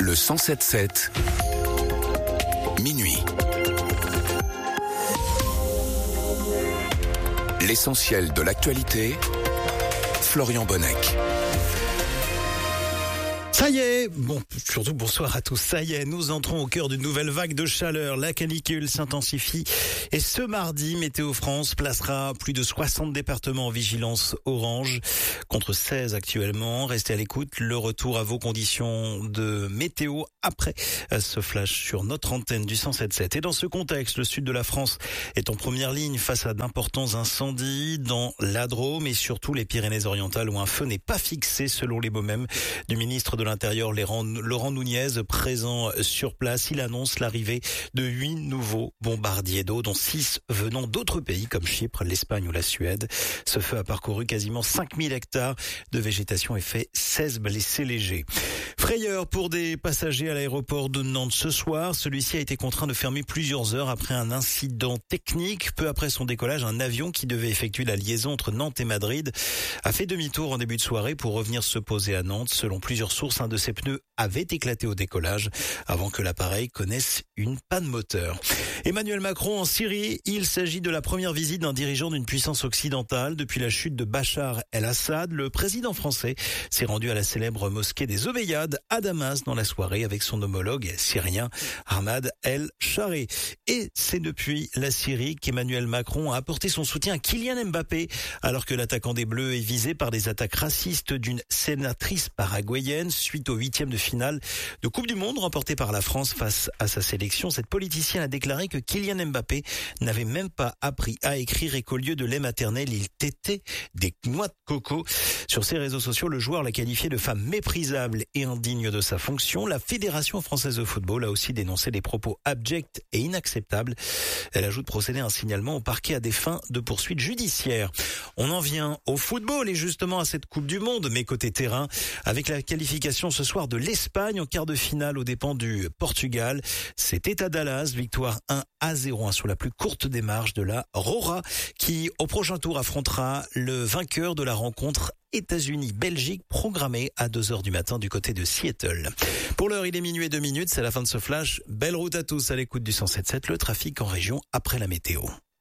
Le 107.7, minuit. L'essentiel de l'actualité, Florian Bonnec. Ça y est, surtout bonsoir à tous, ça y est, nous entrons au cœur d'une nouvelle vague de chaleur. La canicule s'intensifie et ce mardi, Météo France placera plus de 60 départements en vigilance orange, contre 16 actuellement. Restez à l'écoute, le retour à vos conditions de météo après ce flash sur notre antenne du 107.7. Et dans ce contexte, le sud de la France est en première ligne face à d'importants incendies dans la Drôme et surtout les Pyrénées-Orientales où un feu n'est pas fixé selon les mots mêmes du ministre de l'Intérieur Laurent Nunez, présent sur place. Il annonce l'arrivée de 8 nouveaux bombardiers d'eau, dont 6 venant d'autres pays comme Chypre, l'Espagne ou la Suède. Ce feu a parcouru quasiment 5000 hectares de végétation et fait 16 blessés légers. Frayeur pour des passagers à l'aéroport de Nantes ce soir. Celui-ci a été contraint de fermer plusieurs heures après un incident technique. Peu après son décollage, un avion qui devait effectuer la liaison entre Nantes et Madrid a fait demi-tour en début de soirée pour revenir se poser à Nantes. Selon plusieurs sources, un de ses pneus avait éclaté au décollage avant que l'appareil connaisse une panne moteur. Emmanuel Macron en Syrie, il s'agit de la première visite d'un dirigeant d'une puissance occidentale depuis la chute de Bachar el-Assad. Le président français s'est rendu à la célèbre mosquée des Omeyyades à Damas dans la soirée avec son homologue syrien Ahmad el-Charé. Et c'est depuis la Syrie qu'Emmanuel Macron a apporté son soutien à Kylian Mbappé alors que l'attaquant des Bleus est visé par des attaques racistes d'une sénatrice paraguayenne suite au 8e de finale de Coupe du Monde remportée par la France face à sa sélection. Cette politicienne a déclaré que Kylian Mbappé n'avait même pas appris à écrire et qu'au lieu de lait maternel, il tétait des noix de coco. Sur ses réseaux sociaux, le joueur l'a qualifié de femme méprisable et indigne de sa fonction. La Fédération française de football a aussi dénoncé des propos abjects et inacceptables. Elle ajoute procéder à un signalement au parquet à des fins de poursuite judiciaire. On en vient au football et justement à cette Coupe du Monde, mais côté terrain, avec la qualification ce soir de l'Espagne en quart de finale aux dépens du Portugal. C'était à Dallas, victoire 1-0 sur la plus courte des marches de la Roja, qui au prochain tour affrontera le vainqueur de la rencontre États-Unis-Belgique programmée à 2h du matin du côté de Seattle. Pour l'heure, il est minuit et 2 minutes, c'est la fin de ce flash. Belle route à tous à l'écoute du 107.7, le trafic en région après la météo.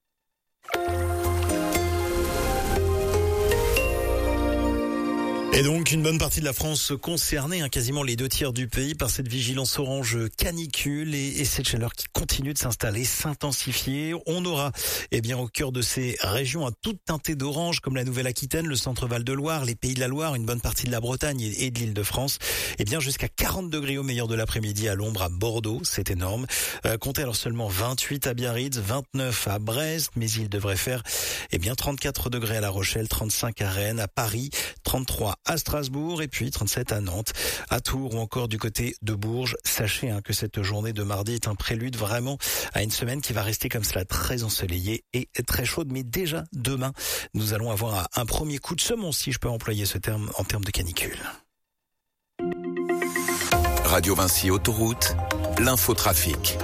Et donc, une bonne partie de la France concernée, quasiment les 2 tiers du pays, par cette vigilance orange canicule et cette chaleur qui continue de s'installer, s'intensifier. On aura, au cœur de ces régions, un tout teinté d'orange, comme la Nouvelle-Aquitaine, le centre Val-de-Loire, les Pays de la Loire, une bonne partie de la Bretagne et de l'Île-de-France. Jusqu'à 40 degrés au meilleur de l'après-midi à l'ombre à Bordeaux, c'est énorme. Comptez alors seulement 28 à Biarritz, 29 à Brest, mais il devrait faire, 34 degrés à La Rochelle, 35 à Rennes, à Paris, 33 à Strasbourg et puis 37 à Nantes, à Tours ou encore du côté de Bourges. Sachez que cette journée de mardi est un prélude vraiment à une semaine qui va rester comme cela très ensoleillée et très chaude. Mais déjà demain, nous allons avoir un premier coup de semonce, si je peux employer ce terme, en termes de canicule. Radio Vinci Autoroute, l'infotrafic.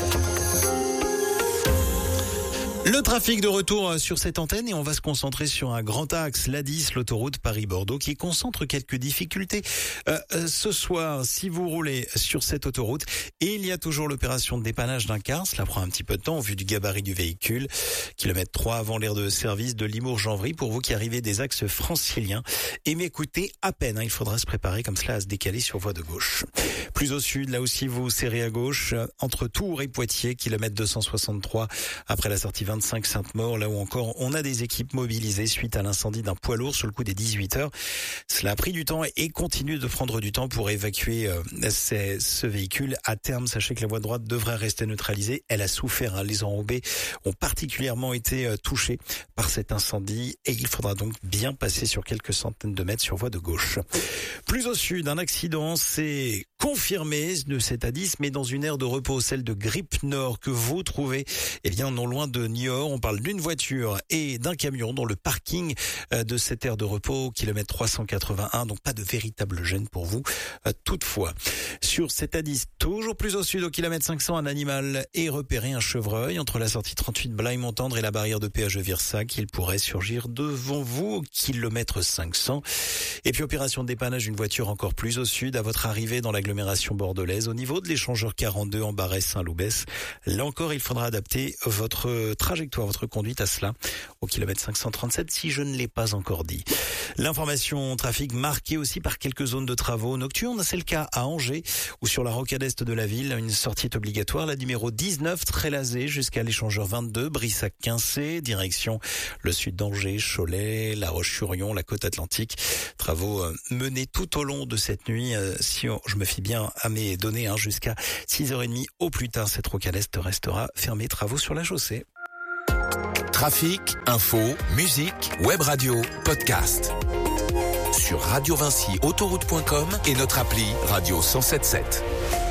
Le trafic de retour sur cette antenne et on va se concentrer sur un grand axe, l'A10, l'autoroute Paris-Bordeaux, qui concentre quelques difficultés. Ce soir, si vous roulez sur cette autoroute, il y a toujours l'opération de dépannage d'un car. Cela prend un petit peu de temps au vu du gabarit du véhicule. Kilomètre 3 avant l'aire de service de Limours-Janvry pour vous qui arrivez des axes franciliens. Et m'écoutez à peine, il faudra se préparer comme cela à se décaler sur voie de gauche. Plus au sud, là aussi vous serrez à gauche, entre Tours et Poitiers, kilomètre 263 après la sortie 25 Sainte-Maure, là où encore on a des équipes mobilisées suite à l'incendie d'un poids lourd sur le coup des 18h. Cela a pris du temps et continue de prendre du temps pour évacuer ce véhicule. À terme, sachez que la voie droite devrait rester neutralisée. Elle a souffert, les enrobés ont particulièrement été touchés par cet incendie et il faudra donc bien passer sur quelques centaines de mètres sur voie de gauche. Plus au sud, un accident s'est confirmé de cette A10, mais dans une aire de repos, celle de Grippe-Nord, que vous trouvez non loin de Niort. On parle d'une voiture et d'un camion dans le parking de cette aire de repos, kilomètre 381, donc pas de véritable gêne pour vous. Toutefois, sur cette A10, toujours plus au sud, au kilomètre 500, un animal est repéré, un chevreuil, entre la sortie 38 Blaye-Montendre et la barrière de péage de Virsac. Il pourrait surgir devant vous au kilomètre 500. Et puis opération de dépannage d'une voiture encore plus au sud, à votre arrivée dans l'agglomération l'agglomération bordelaise, au niveau de l'échangeur 42 en Barès-Saint-Loubès. Là encore, il faudra adapter votre trajectoire, votre conduite à cela, au kilomètre 537, si je ne l'ai pas encore dit. L'information trafic marquée aussi par quelques zones de travaux nocturnes. C'est le cas à Angers, ou sur la rocade est de la ville. Une sortie est obligatoire, la numéro 19, Trélazé, jusqu'à l'échangeur 22, Brissac-Quincé, direction le sud d'Angers, Cholet, La Roche-sur-Yon, la côte atlantique. Travaux menés tout au long de cette nuit, si je me fie bien à mes données, jusqu'à 6h30 au plus tard. Cette rocade est restera fermée. Travaux sur la chaussée. Trafic, info, musique, web radio, podcast. Sur Radio Vinci Autoroute.com et notre appli Radio 107.7.